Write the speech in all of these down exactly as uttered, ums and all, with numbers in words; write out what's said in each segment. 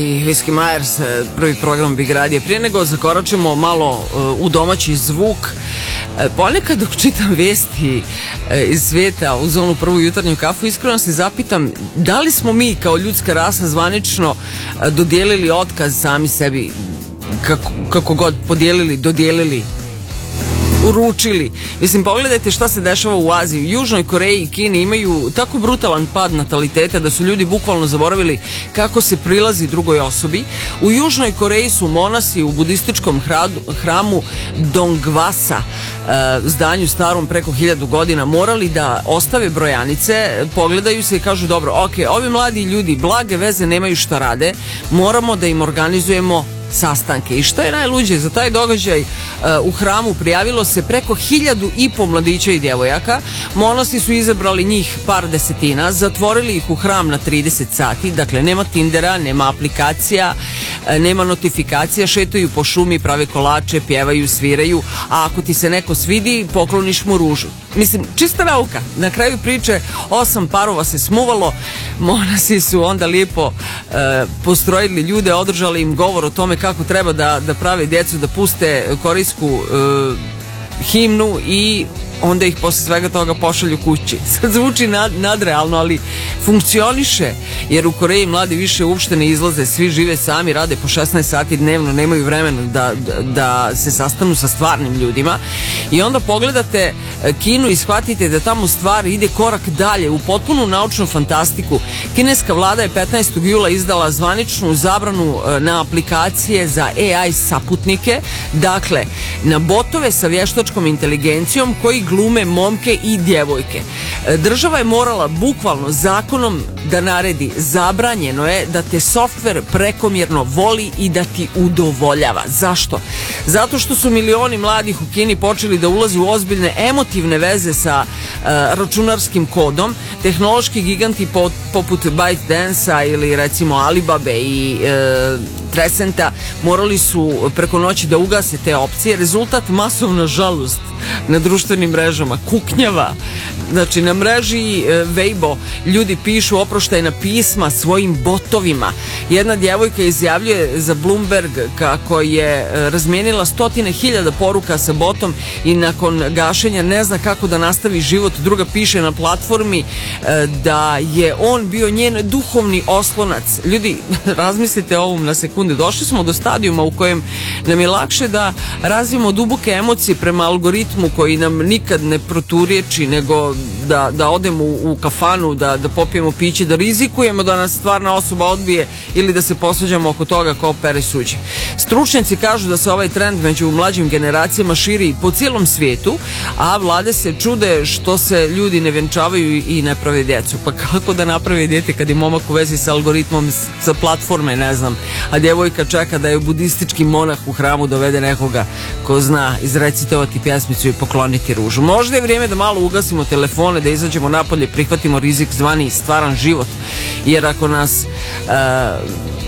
Whiskey Myers, prvi program Big Radija. Prije nego zakoračemo malo u domaći zvuk, ponekad dok čitam vesti iz svijeta uz onu prvu jutarnju kafu, iskreno se zapitam da li smo mi kao ljudska rasa zvanično dodijelili otkaz sami sebi, kako, kako god podijelili, dodijelili, uručili. Mislim, pogledajte šta se dešava u Aziji. U Južnoj Koreji i Kini imaju tako brutalan pad nataliteta da su ljudi bukvalno zaboravili kako se prilazi drugoj osobi. U Južnoj Koreji su monasi u budističkom hramu Dongwasa, zdanju starom preko hiljadu godina, morali da ostave brojanice, pogledaju se i kažu dobro, ok, ovi mladi ljudi blage veze nemaju šta rade, moramo da im organizujemo sastanke. I što je najluđe, za taj događaj uh, u hramu prijavilo se preko hiljadu i po mladića i djevojaka. Monasi su izabrali njih par desetina, zatvorili ih u hram na trideset sati, dakle nema Tindera, nema aplikacija, uh, nema notifikacija, šetaju po šumi, prave kolače, pjevaju, sviraju, a ako ti se neko svidi, pokloniš mu ružu. Mislim, čista nauka. Na kraju priče osam parova se smuvalo, monasi su onda lijepo uh, postrojili ljude, održali im govor o tome kako treba da, da prave djecu, da puste korejsku uh, himnu i onda ih posle svega toga pošalju kući. Sad zvuči nad, nadrealno, ali funkcioniše, jer u Koreji mladi više uopšte ne izlaze, svi žive sami, rade po šesnaest sati dnevno, nemaju vremena da, da, da se sastanu sa stvarnim ljudima. I onda pogledate Kinu i shvatite da tamo stvar ide korak dalje, u potpunu naučnu fantastiku. Kineska vlada je petnaestog jula izdala zvaničnu zabranu na aplikacije za A I saputnike, dakle na botove sa vještačkom inteligencijom koji glume momke i djevojke. Država je morala bukvalno zakonom da naredi, zabranjeno je da te softver prekomjerno voli i da ti udovoljava. Zašto? Zato što su milioni mladih u Kini počeli da ulaze u ozbiljne emotivne veze sa uh, računarskim kodom. Tehnološki giganti po, poput ByteDance-a ili recimo Alibabe i uh, Tresenta morali su preko noći da ugase te opcije. Rezultat, masovna žalost na društvenim mrežama, kuknjava. Znači, na mreži e, Weibo ljudi pišu oproštajna pisma svojim botovima. Jedna djevojka izjavljuje za Bloomberg kako je e, razmijenila stotine hiljada poruka sa botom i nakon gašenja ne zna kako da nastavi život. Druga piše na platformi e, da je on bio njen duhovni oslonac. Ljudi, razmislite o ovom na sekunde. Došli smo do stadijuma u kojem nam je lakše da razvijemo duboke emocije prema algoritmu koji nam nikad ne proturiječi, nego da, da odemo u, u kafanu, da, da popijemo piće, da rizikujemo da nas stvarna osoba odbije ili da se posvađamo oko toga ko pere suđe. Stručnjaci kažu da se ovaj trend među mlađim generacijama širi po cijelom svijetu, a vlade se čude što se ljudi ne vjenčavaju i ne prave djecu. Pa kako da napravi dijete kad je momak u vezi sa algoritmom sa platforme, ne znam, a djevojka čeka da je budistički monah u hramu dovede nekoga ko zna izrecitovati pjesmicu i pokloniti ružu. Možda je vrijeme da malo ugasimo telefone, da izađemo napolje, prihvatimo rizik zvani stvaran život, jer ako nas uh,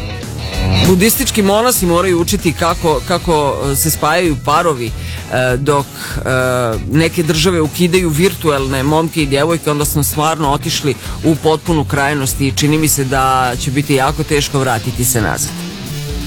budistički monasi moraju učiti kako, kako se spajaju parovi, uh, dok uh, neke države ukidaju virtualne momke i djevojke, onda smo stvarno otišli u potpunu krajnost i čini mi se da će biti jako teško vratiti se nazad.